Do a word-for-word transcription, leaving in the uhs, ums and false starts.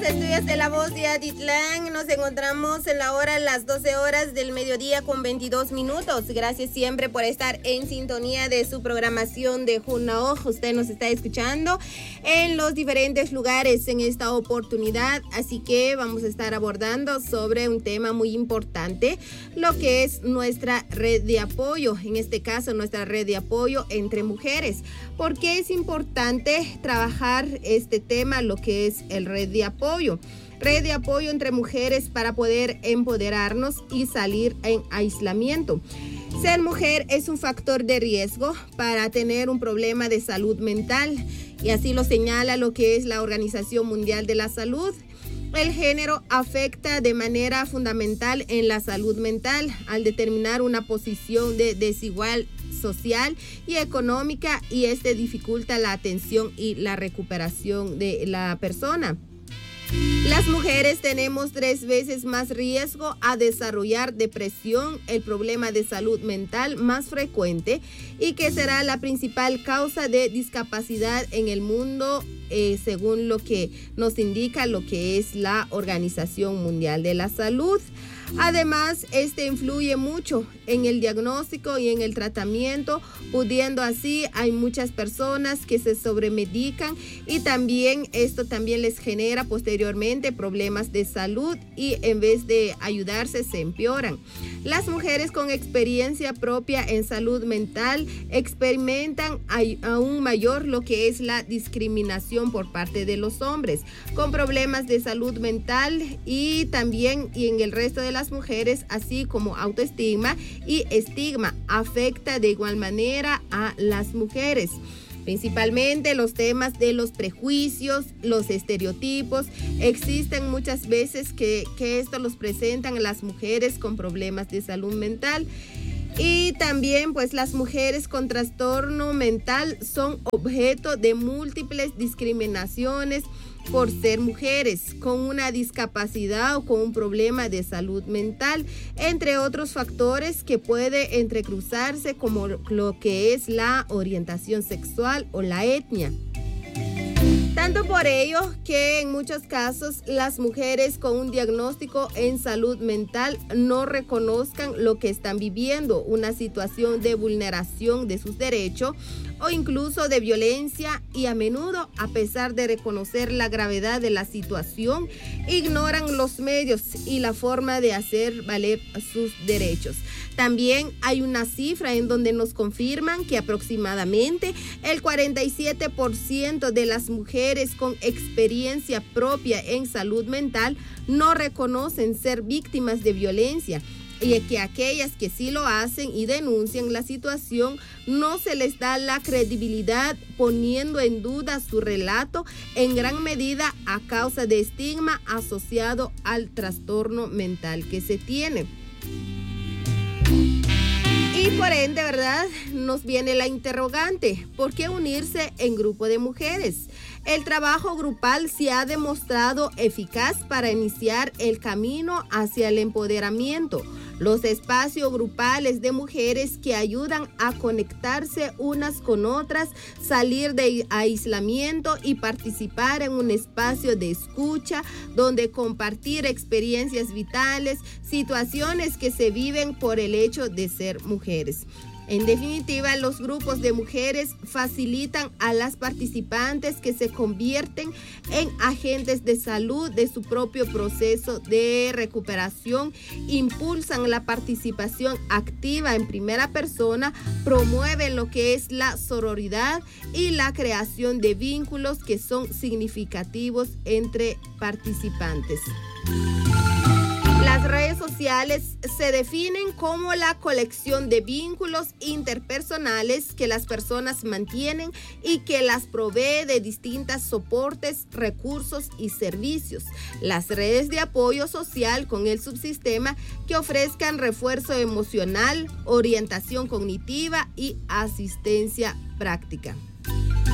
los estudios de La Voz de Atitlán. Nos encontramos en la hora, las doce horas del mediodía con veintidós minutos. Gracias siempre por estar en sintonía de su programación de Junao. Usted nos está escuchando en los diferentes lugares en esta oportunidad. Así que vamos a estar abordando sobre un tema muy importante, lo que es nuestra red de apoyo. En este caso, nuestra red de apoyo entre mujeres. ¿Por qué es importante trabajar este tema, lo que es el red de apoyo? Red de apoyo entre mujeres para poder empoderarnos y salir en aislamiento. Ser mujer es un factor de riesgo para tener un problema de salud mental, y así lo señala lo que es la Organización Mundial de la Salud. El género afecta de manera fundamental en la salud mental al determinar una posición de desigual social y económica, y este dificulta la atención y la recuperación de la persona. Las mujeres tenemos tres veces más riesgo a desarrollar depresión, el problema de salud mental más frecuente y que será la principal causa de discapacidad en el mundo, eh, según lo que nos indica lo que es la Organización Mundial de la Salud. Además, este influye mucho en el diagnóstico y en el tratamiento, pudiendo así hay muchas personas que se sobremedican, y también esto también les genera posteriormente problemas de salud y en vez de ayudarse se empeoran. Las mujeres con experiencia propia en salud mental experimentan aún mayor lo que es la discriminación por parte de los hombres con problemas de salud mental, y también y en el resto de las mujeres, así como autoestima y estigma, afecta de igual manera a las mujeres. Principalmente los temas de los prejuicios, los estereotipos, existen muchas veces que, que esto los presentan a las mujeres con problemas de salud mental. Y también pues las mujeres con trastorno mental son objeto de múltiples discriminaciones por ser mujeres con una discapacidad o con un problema de salud mental, entre otros factores que puede entrecruzarse como lo que es la orientación sexual o la etnia. Tanto por ello que en muchos casos las mujeres con un diagnóstico en salud mental no reconozcan lo que están viviendo, una situación de vulneración de sus derechos o incluso de violencia, y a menudo, a pesar de reconocer la gravedad de la situación, ignoran los medios y la forma de hacer valer sus derechos. También hay una cifra en donde nos confirman que aproximadamente el cuarenta y siete por ciento de las mujeres con experiencia propia en salud mental no reconocen ser víctimas de violencia, y que aquellas que sí lo hacen y denuncian la situación no se les da la credibilidad, poniendo en duda su relato en gran medida a causa de estigma asociado al trastorno mental que se tiene. Y por ende, ¿verdad?, nos viene la interrogante: ¿por qué unirse en grupo de mujeres? El trabajo grupal se ha demostrado eficaz para iniciar el camino hacia el empoderamiento. Los espacios grupales de mujeres que ayudan a conectarse unas con otras, salir de aislamiento y participar en un espacio de escucha donde compartir experiencias vitales, situaciones que se viven por el hecho de ser mujeres. En definitiva, los grupos de mujeres facilitan a las participantes que se convierten en agentes de salud de su propio proceso de recuperación, impulsan la participación activa en primera persona, promueven lo que es la sororidad y la creación de vínculos que son significativos entre participantes. Las redes sociales se definen como la colección de vínculos interpersonales que las personas mantienen y que las provee de distintos soportes, recursos y servicios. Las redes de apoyo social con el subsistema que ofrezcan refuerzo emocional, orientación cognitiva y asistencia práctica.